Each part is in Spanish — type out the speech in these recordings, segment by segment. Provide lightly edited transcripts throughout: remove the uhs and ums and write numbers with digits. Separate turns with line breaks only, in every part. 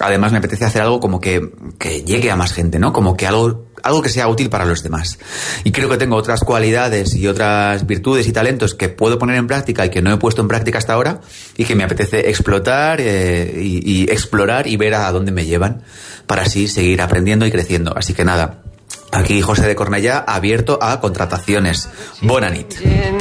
además me apetece hacer algo como que llegue a más gente, ¿no? Como que algo que sea útil para los demás. Y creo que tengo otras cualidades y otras virtudes y talentos que puedo poner en práctica y que no he puesto en práctica hasta ahora y que me apetece explotar y explorar y ver a dónde me llevan para así seguir aprendiendo y creciendo. Así que nada, aquí José de Cornellá, abierto a contrataciones. Bona nit.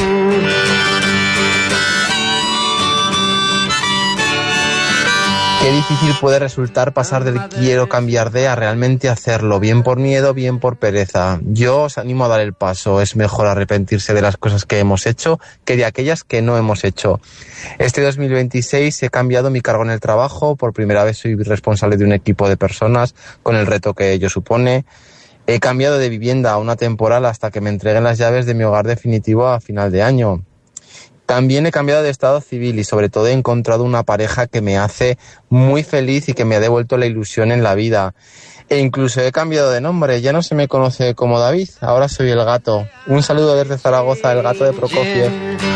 Qué difícil puede resultar pasar del quiero cambiar de a realmente hacerlo, bien por miedo, bien por pereza. Yo os animo a dar el paso, es mejor arrepentirse de las cosas que hemos hecho que de aquellas que no hemos hecho. Este 2026 he cambiado mi cargo en el trabajo, por primera vez soy responsable de un equipo de personas con el reto que ello supone. He cambiado de vivienda a una temporal hasta que me entreguen las llaves de mi hogar definitivo a final de año. También he cambiado de estado civil y sobre todo he encontrado una pareja que me hace muy feliz y que me ha devuelto la ilusión en la vida. E incluso he cambiado de nombre, ya no se me conoce como David, ahora soy el gato. Un saludo desde Zaragoza, el gato de Prokofiev.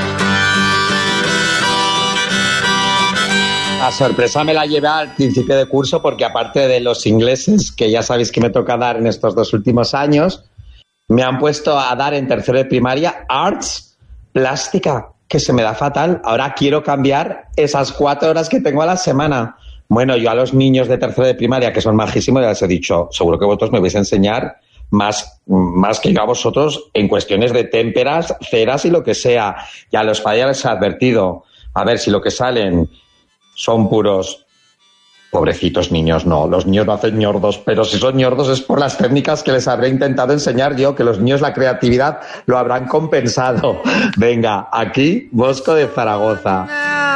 La sorpresa me la llevé al principio de curso porque aparte de los ingleses, que ya sabéis que me toca dar en estos 2 últimos años, me han puesto a dar en tercero de primaria Arts Plástica, que se me da fatal. Ahora quiero cambiar esas 4 horas que tengo a la semana. Bueno, yo a los niños de tercero de primaria, que son majísimos, ya les he dicho, seguro que vosotros me vais a enseñar más que yo a vosotros en cuestiones de témperas, ceras y lo que sea. Y a los padres les he advertido, a ver si lo que salen son puros... Pobrecitos niños, no, los niños no hacen ñordos, pero si son ñordos es por las técnicas que les habré intentado enseñar yo, que los niños la creatividad lo habrán compensado. Venga, aquí, Bosco de Zaragoza.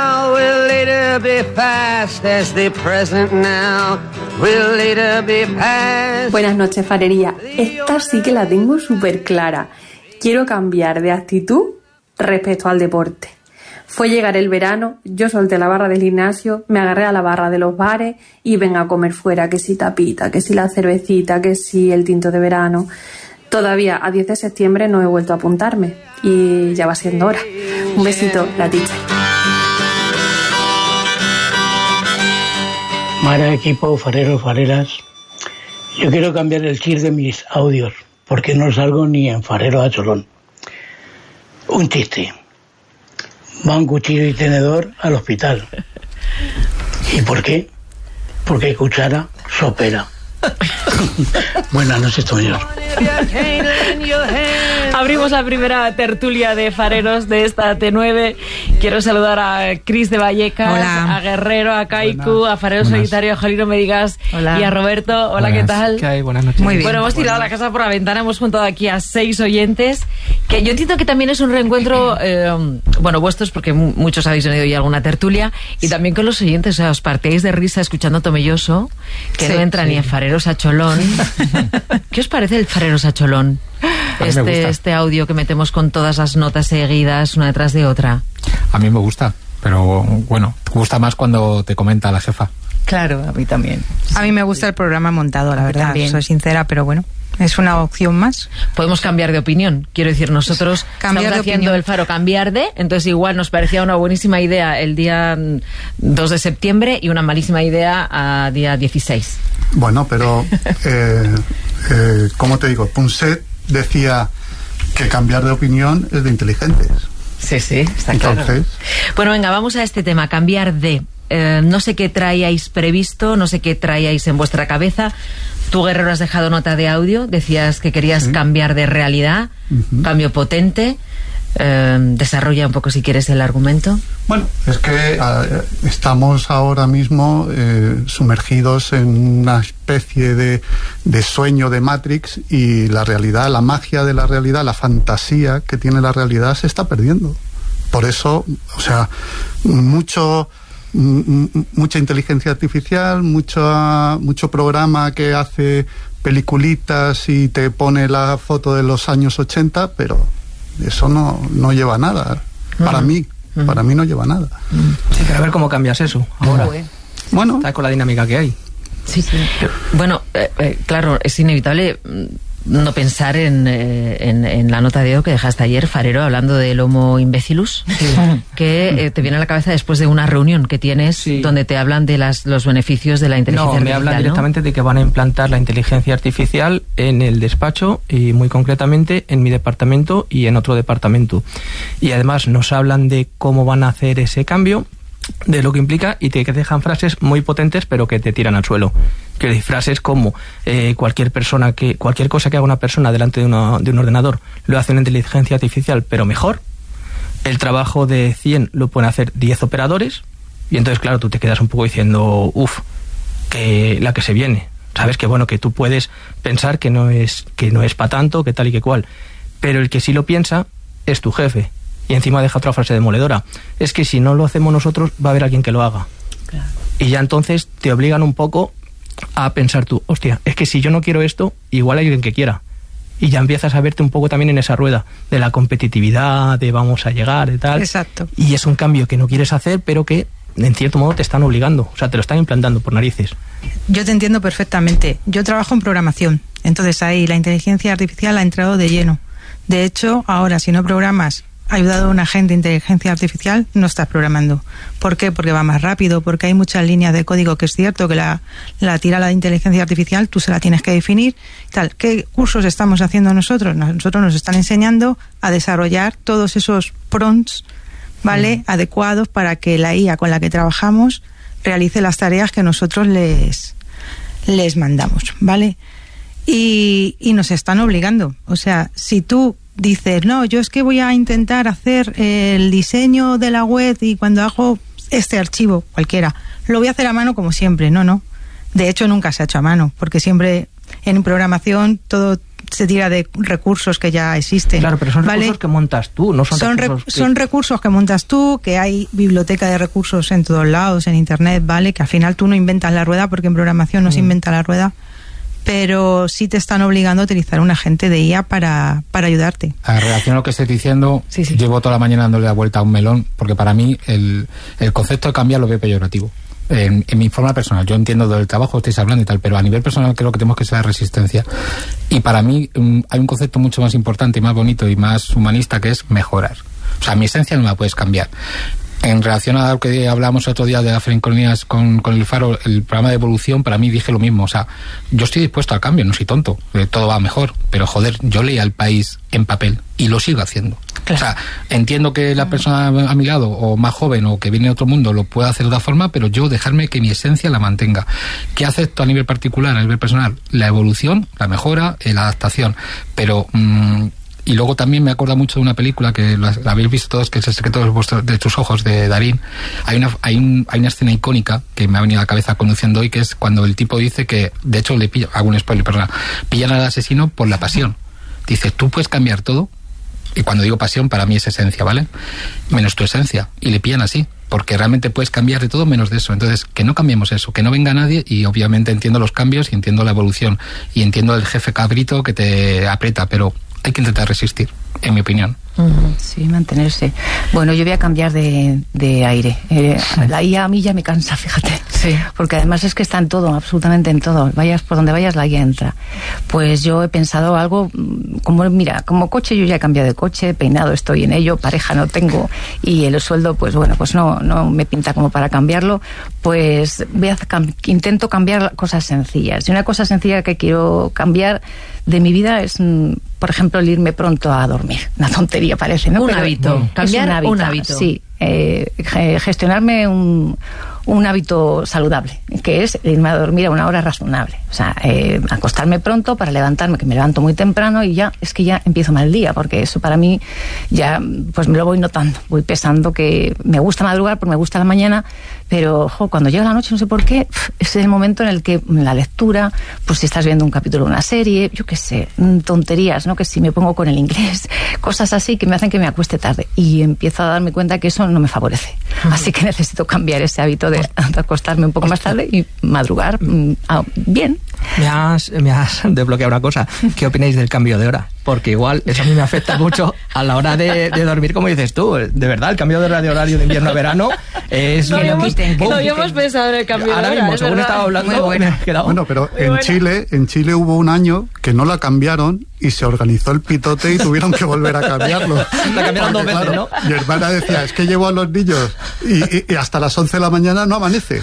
Buenas noches, farería. Esta sí que la tengo súper clara. Quiero cambiar de actitud respecto al deporte. Fue llegar el verano, yo solté la barra del gimnasio, me agarré a la barra de los bares y venga a comer fuera, que si tapita, que si la cervecita, que si el tinto de verano. Todavía a 10 de septiembre no he vuelto a apuntarme y ya va siendo hora. Un besito, la teacher.
Mara, equipo, fareros, fareras. Yo quiero cambiar el chip de mis audios porque no salgo ni en farero a cholón. Un chiste. Va un cuchillo y tenedor al hospital. ¿Y por qué? Porque cuchara sopera. Buenas noches, Toño.
Abrimos la primera tertulia de fareros de esta T9. Quiero saludar a Cris de Vallecas, hola. A Guerrero, a Kaiku, a Farero Solitario, a Jolino Medigas y a Roberto. Hola, ¿qué tal?
¿Qué hay? Buenas noches.
Muy bien. Bueno, hemos tirado la casa por la ventana, hemos juntado aquí a 6 oyentes, que yo entiendo que también es un reencuentro, bueno, vuestros, porque muchos habéis venido ya a alguna tertulia, y también con los oyentes, o sea, os partéis de risa escuchando Tomelloso, que sí, no entra ni en Fareros a Cholón. ¿Qué os parece el Fareros a Cholón? Este audio que metemos con todas las notas seguidas, una detrás de otra.
A mí me gusta, pero bueno, te gusta más cuando te comenta la jefa.
Claro, a mí también.
Sí. A mí me gusta el programa montado, la verdad, también. Soy sincera, pero bueno, es una opción más.
Podemos cambiar de opinión, quiero decir, nosotros estamos haciendo el Faro cambiar de, entonces igual nos parecía una buenísima idea el día 2 de septiembre y una malísima idea a día 16.
Bueno, pero ¿cómo te digo? Punset decía que cambiar de opinión es de inteligentes.
Sí, sí, está claro.
Entonces...
Bueno, venga, vamos a este tema, cambiar de... no sé qué traíais previsto, no sé qué traíais en vuestra cabeza. Tú, Guerrero, has dejado nota de audio, decías que querías cambiar de realidad, cambio potente. Desarrolla un poco, si quieres, el argumento.
Bueno, es que estamos ahora mismo sumergidos en una especie de sueño de Matrix, y la realidad, la magia de la realidad, la fantasía que tiene la realidad se está perdiendo. Por eso, o sea, mucha inteligencia artificial, mucho programa que hace peliculitas y te pone la foto de los años 80, pero eso no lleva a nada. Para mí no lleva a nada.
Sí, pero a ver cómo cambias eso ahora.
Bueno,
está con la dinámica que hay.
Sí, sí. Bueno, claro, es inevitable no pensar en la nota de audio que dejaste ayer, Farero, hablando del Homo imbecilus, que te viene a la cabeza después de una reunión que tienes donde te hablan de los beneficios de la inteligencia artificial.
No, me hablan directamente de que van a implantar la inteligencia artificial en el despacho y muy concretamente en mi departamento y en otro departamento. Y además nos hablan de cómo van a hacer ese cambio, de lo que implica, y te dejan frases muy potentes pero que te tiran al suelo. Quiero decir, frases como cualquier cosa que haga una persona delante de un ordenador lo hace una inteligencia artificial pero mejor. El trabajo de 100 lo pueden hacer 10 operadores, y entonces claro, tú te quedas un poco diciendo que la que se viene, sabes, que bueno, que tú puedes pensar que no es para tanto, que tal y que cual, pero el que sí lo piensa es tu jefe. Y encima deja otra frase demoledora: es que si no lo hacemos nosotros va a haber alguien que lo haga. Claro. Y ya entonces te obligan un poco a pensar tú, hostia, es que si yo no quiero esto, igual hay alguien que quiera. Y ya empiezas a verte un poco también en esa rueda de la competitividad, de vamos a llegar, de tal.
Exacto. Y
es un cambio que no quieres hacer, pero que en cierto modo te están obligando, o sea, te lo están implantando por narices.
Yo te entiendo perfectamente. Yo trabajo en programación, entonces ahí la inteligencia artificial ha entrado de lleno. De hecho, ahora si no programas ayudado a un agente de inteligencia artificial, no estás programando. ¿Por qué? Porque va más rápido, porque hay muchas líneas de código que es cierto que la tira la inteligencia artificial, tú se la tienes que definir. Tal. ¿Qué cursos estamos haciendo nosotros? Nosotros nos están enseñando a desarrollar todos esos prompts, ¿vale? Adecuados para que la IA con la que trabajamos realice las tareas que nosotros les mandamos, ¿vale? Y nos están obligando. O sea, si tú dices, no, yo es que voy a intentar hacer el diseño de la web y cuando hago este archivo, cualquiera, lo voy a hacer a mano como siempre. No. De hecho, nunca se ha hecho a mano, porque siempre en programación todo se tira de recursos que ya existen.
Claro, pero son recursos que montas tú, no son recursos
son recursos que montas tú, que hay biblioteca de recursos en todos lados, en internet, ¿vale? Que al final tú no inventas la rueda, porque en programación no se inventa la rueda, pero sí te están obligando a utilizar un agente de IA para ayudarte.
En relación a lo que estés diciendo, llevo toda la mañana dándole la vuelta a un melón, porque para mí el concepto de cambiar lo veo peyorativo. En mi forma personal, yo entiendo del trabajo que estáis hablando y tal, pero a nivel personal creo que tenemos que ser la resistencia. Y para mí hay un concepto mucho más importante y más bonito y más humanista, que es mejorar. O sea, mi esencia no la puedes cambiar. En relación a lo que hablábamos otro día de las frencolíneas con el Faro, el programa de evolución, para mí dije lo mismo. O sea, yo estoy dispuesto al cambio, no soy tonto, todo va mejor, pero joder, yo leía El País en papel y lo sigo haciendo. Claro. O sea, entiendo que la persona a mi lado, o más joven, o que viene de otro mundo, lo pueda hacer de otra forma, pero yo dejarme que mi esencia la mantenga. ¿Qué acepto a nivel particular, a nivel personal? La evolución, la mejora, la adaptación, pero... Y luego también me acuerdo mucho de una película que la habéis visto todos, que es El secreto de tus ojos, de Darín. Hay una escena icónica que me ha venido a la cabeza conduciendo hoy, que es cuando el tipo dice que, de hecho, hago un spoiler, perdón, pillan al asesino por la pasión. Dice, tú puedes cambiar todo, y cuando digo pasión, para mí es esencia, ¿vale? Menos tu esencia, y le pillan así, porque realmente puedes cambiar de todo menos de eso. Entonces, que no cambiemos eso, que no venga nadie, y obviamente entiendo los cambios, y entiendo la evolución, y entiendo el jefe cabrito que te aprieta, pero... hay que intentar resistir, en mi opinión.
Sí, mantenerse. Bueno, yo voy a cambiar de aire. La IA a mí ya me cansa, fíjate. Sí. Porque además es que está en todo, absolutamente en todo. Vayas por donde vayas, la IA entra. Pues yo he pensado algo como, mira, como coche yo ya he cambiado de coche, peinado estoy en ello, pareja no tengo, y el sueldo, pues bueno, pues no me pinta como para cambiarlo. Pues intento cambiar cosas sencillas. Y una cosa sencilla que quiero cambiar de mi vida es, por ejemplo, el irme pronto a dormir. Una tontería parece, ¿no?
Un hábito. Cambiar un hábito.
Sí. Gestionarme un hábito saludable, que es irme a dormir a una hora razonable. O sea, acostarme pronto para levantarme, que me levanto muy temprano y ya empiezo mal el día, porque eso para mí ya pues me lo voy notando, voy pesando que me gusta madrugar porque me gusta la mañana, pero cuando llega la noche, no sé por qué, es el momento en el que la lectura, pues si estás viendo un capítulo de una serie, yo qué sé, tonterías, ¿no? Que si me pongo con el inglés, cosas así que me hacen que me acueste tarde, y empiezo a darme cuenta que eso no me favorece. Así que necesito cambiar ese hábito de acostarme un poco más tarde y madrugar bien.
Me has desbloqueado una cosa. ¿Qué opináis del cambio de hora? porque igual eso a mí me afecta mucho a la hora de dormir, como dices tú. De verdad, el cambio de horario de invierno a verano es...
No habíamos pensado en el cambio de
ahora
hora.
mismo, según estaba hablando,
Bueno, pero en Chile hubo un año que no la cambiaron y se organizó el pitote y tuvieron que volver a cambiarlo.
La cambiaron dos veces, ¿no?
Mi hermana decía, es que llevo a los niños y hasta las 11 de la mañana no amanece.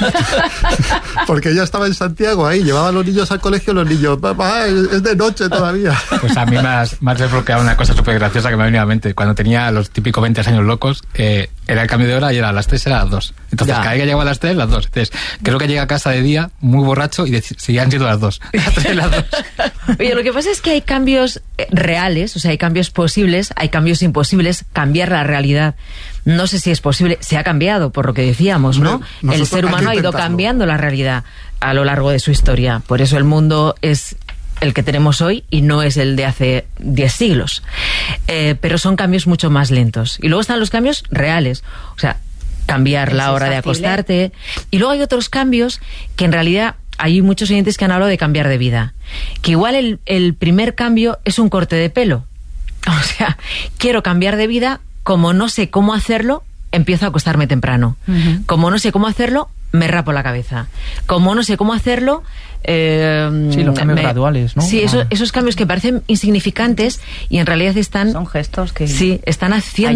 Porque ella estaba en Santiago ahí, llevaba a los niños al colegio, los niños, papá, es de noche todavía.
Pues a mí me has desbloqueado una cosa súper graciosa que me ha venido a la mente. Cuando tenía los típicos 20 años locos, era el cambio de hora y era a las 3, era a las 2. Entonces cada vez que llegaba a las 3, las 2. Entonces creo que llegué a casa de día muy borracho y seguían siendo las 2. Las 3, las 2.
Oye, lo que pasa es que hay cambios reales, o sea, hay cambios posibles, hay cambios imposibles, cambiar la realidad. No sé si es posible, se ha cambiado, por lo que decíamos, ¿no? El ser humano ha ido cambiando la realidad a lo largo de su historia. Por eso el mundo es el que tenemos hoy y no es el de hace 10 siglos. Pero son cambios mucho más lentos. Y luego están los cambios reales, o sea, cambiar la hora de acostarte. Y luego hay otros cambios que en realidad hay muchos oyentes que han hablado de cambiar de vida. Que igual el primer cambio es un corte de pelo. O sea, quiero cambiar de vida, como no sé cómo hacerlo, empiezo a acostarme temprano. Como no sé cómo hacerlo, me rapo la cabeza. Como no sé cómo hacerlo...
sí, los cambios graduales, ¿no?
Sí, esos cambios que parecen insignificantes y en realidad están...
Son gestos que...
Sí, están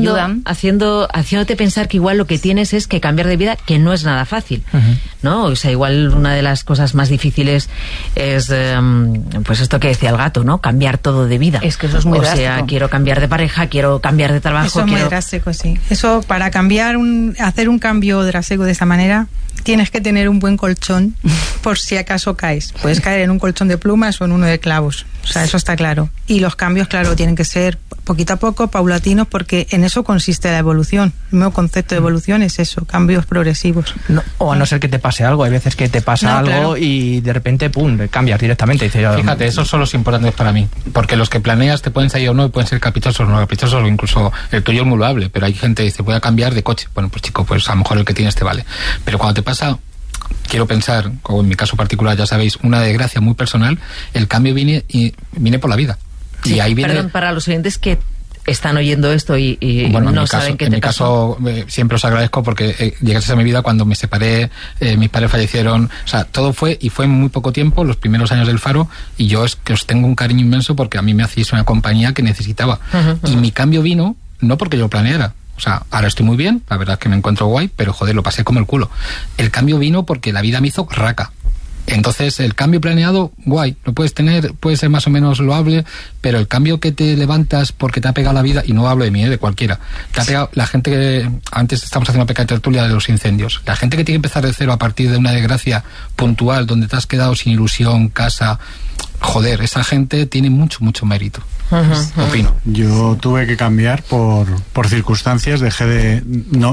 haciéndote pensar que igual lo que tienes es que cambiar de vida, que no es nada fácil, ¿no? O sea, igual una de las cosas más difíciles es, pues esto que decía el gato, ¿no? Cambiar todo de vida.
Es que eso es muy drástico.
O sea, quiero cambiar de pareja, quiero cambiar de trabajo.
Eso es muy drástico, sí. Eso, para hacer un cambio drástico de esa manera, tienes que tener un buen colchón por si acaso caes. Puedes caer en un colchón de plumas o en uno de clavos. O sea, eso está claro. Y los cambios, claro, tienen que ser poquito a poco, paulatinos, porque en eso consiste la evolución. El nuevo concepto de evolución es eso, cambios progresivos.
No, o a no ser que te pase algo. Hay veces que te pasa algo, claro, y de repente, pum, cambias directamente.
Fíjate, esos son los importantes para mí. Porque los que planeas te pueden salir o no, y pueden ser caprichosos o no caprichosos, o incluso el tuyo es muy loable. Pero hay gente que dice, voy a cambiar de coche. Bueno, pues chico, pues a lo mejor el que tienes te vale. Pero cuando te pasa... Quiero pensar, o en mi caso particular, ya sabéis, una desgracia muy personal, el cambio viene por la vida.
Sí,
y ahí viene...
Perdón, para los oyentes que están oyendo esto y
bueno,
no saben qué te pasó.
En mi caso, siempre os agradezco porque llegaste a mi vida cuando me separé, mis padres fallecieron, o sea, todo fue en muy poco tiempo, los primeros años del Faro, y yo es que os tengo un cariño inmenso porque a mí me hacéis una compañía que necesitaba. Y mi cambio vino, no porque yo lo planeara. O sea, ahora estoy muy bien, la verdad es que me encuentro guay, pero joder, lo pasé como el culo. El cambio vino porque la vida me hizo raca. Entonces, el cambio planeado, guay, lo puedes tener, puede ser más o menos loable, pero el cambio que te levantas porque te ha pegado la vida, y no hablo de mí, de cualquiera, te ha pegado la gente que, antes estamos haciendo una pequeña tertulia de los incendios, la gente que tiene que empezar de cero a partir de una desgracia puntual, donde te has quedado sin ilusión, casa, joder, esa gente tiene mucho, mucho mérito. Opino.
Yo tuve que cambiar por circunstancias, dejé de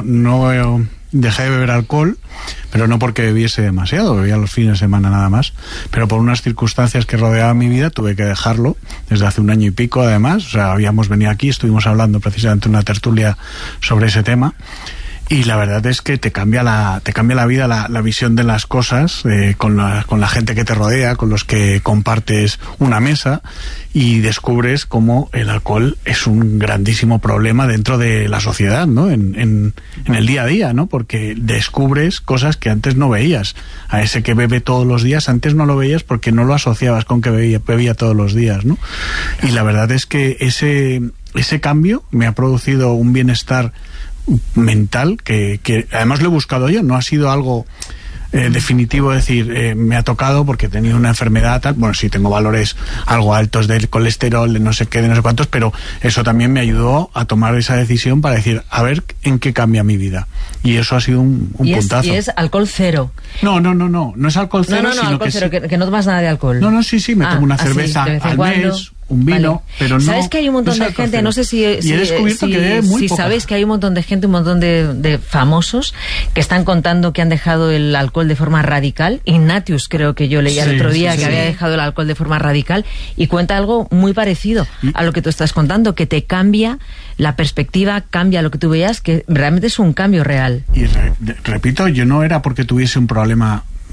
beber alcohol, pero no porque bebiese demasiado, bebía los fines de semana nada más, pero por unas circunstancias que rodeaban mi vida tuve que dejarlo desde hace 1 año y pico, además. O sea, habíamos venido aquí, estuvimos hablando precisamente una tertulia sobre ese tema. Y la verdad es que te cambia la vida, la visión de las cosas, con la gente que te rodea, con los que compartes una mesa, y descubres cómo el alcohol es un grandísimo problema dentro de la sociedad, ¿no? En el día a día, ¿no? Porque descubres cosas que antes no veías. A ese que bebe todos los días, antes no lo veías porque no lo asociabas con que bebía todos los días, ¿no? Y la verdad es que ese cambio me ha producido un bienestar mental que además lo he buscado yo, no ha sido algo definitivo, decir, me ha tocado porque he tenido una enfermedad tal. Bueno, sí, tengo valores algo altos del colesterol, de no sé qué, de no sé cuántos, pero eso también me ayudó a tomar esa decisión para decir, a ver en qué cambia mi vida. Y eso ha sido un puntazo.
Y es alcohol cero.
No es alcohol cero, sino
alcohol
que
cero, que no tomas nada de alcohol.
Sí, me tomo una cerveza al mes, un vino, vale, pero no.
¿Sabes que hay un montón de gente? No sé si sabéis que hay un montón de gente, un montón de famosos que están contando que han dejado el alcohol de forma radical. Ignatius, creo que yo leía el otro día que había dejado el alcohol de forma radical, y cuenta algo muy parecido a lo que tú estás contando, que te cambia la perspectiva, cambia lo que tú veas, que realmente es un cambio real.
Y repito, yo no era porque tuviese un problema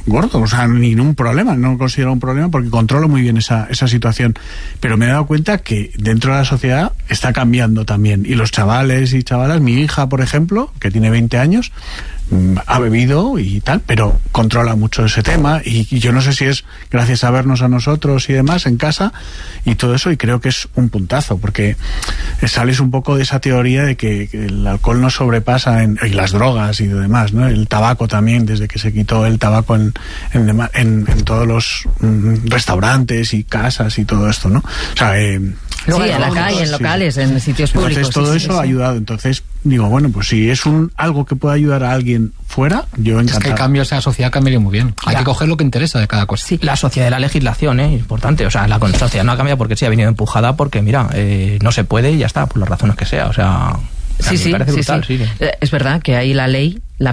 gordo, o sea, ningún problema, no lo considero un problema porque controlo muy bien esa situación, pero me he dado cuenta que dentro de la sociedad está cambiando también, y los chavales y chavalas, mi hija, por ejemplo, que tiene 20 años, ha bebido y tal, pero controla mucho ese tema, y yo no sé si es gracias a vernos a nosotros y demás en casa y todo eso, y creo que es un puntazo, porque sales un poco de esa teoría de que el alcohol nos sobrepasa y las drogas y demás, ¿no? El tabaco también, desde que se quitó el tabaco en todos los restaurantes y casas y todo esto, ¿no? O sea,
luego en la calle, en locales, en sitios públicos.
Entonces todo eso ha ayudado. Entonces digo, bueno, pues si es algo que puede ayudar a alguien fuera, yo encantado.
Es que el cambio, esa sociedad cambiaría muy bien. Hay que coger lo que interesa de cada cosa.
Sí, la sociedad de la legislación, importante. O sea, la sociedad no ha cambiado porque sí ha venido empujada porque, mira, no se puede y ya está, por las razones que sea. O sea,
sí. Es verdad que ahí la ley, la